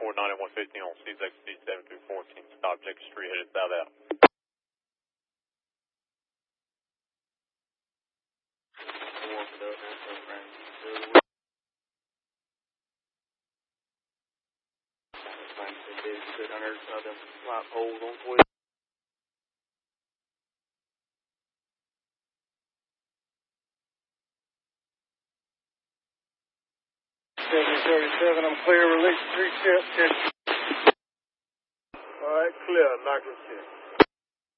9115 on CZXC 7214. Stop Jacob Street, headed south out. Under them light poles on 12. 7037, I'm clear, release 3 shifts. All right, clear, knock and check.